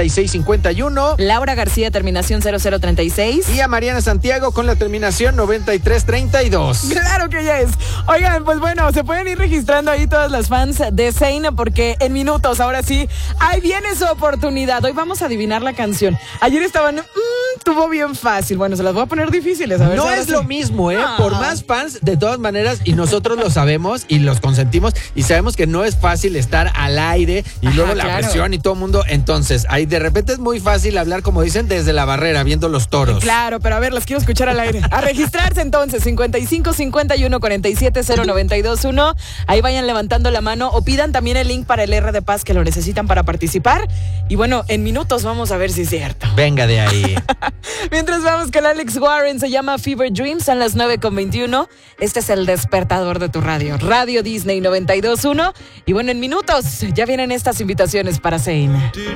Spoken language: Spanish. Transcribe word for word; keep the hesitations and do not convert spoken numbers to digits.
y seis cincuenta y uno. Laura García, terminación cero cero treinta y seis. Y a Mariana Santiago con la terminación noventa y tres treinta y dos. Claro que ya es. Oigan, pues bueno, se pueden ir registrando ahí todas las fans de Zayn, porque en minutos, ahora sí, ahí viene su oportunidad. Hoy vamos a adivinar la canción. Ayer estaban, mmm, estuvo bien fácil. Bueno, se las voy a poner difíciles. A ver, no si es sí. lo mismo, ¿eh? Ah. Por más fans, de todas maneras, y nosotros lo sabemos y los consentimos, y sabemos que no es fácil estar al aire y Ajá, luego la claro. presión y todo el mundo. Entonces, ahí de repente es muy fácil hablar, como dicen, desde la barrera, viendo los toros. Claro, pero a ver, las quiero escuchar al aire. A registrarse entonces, cincuenta y cinco cincuenta y uno cuarenta y siete cero noventa y dos uno. Ahí vayan levantando la mano o pidan también el link para el R de Paz que lo necesitan para participar. Y bueno, en minutos vamos a ver si es cierto. Venga de ahí. Mientras vamos con Alex Warren, se llama Fever Dreams, son las nueve con veintiuno. Este es el despertador de tu radio, Radio Disney noventa y dos uno. Y bueno, en minutos ya vienen estas invitaciones para Zayn.